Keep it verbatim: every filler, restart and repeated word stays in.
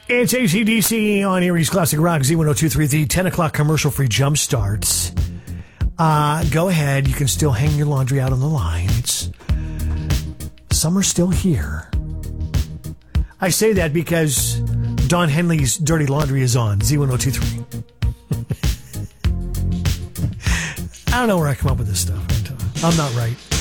It's A C D C on Erie's Classic Rock, Z ten twenty-three, the ten o'clock commercial-free jump starts. Uh, go ahead. You can still hang your laundry out on the line. It's summer's still here. I say that because Don Henley's Dirty Laundry is on Z ten twenty-three. I don't know where I come up with this stuff. I'm not right.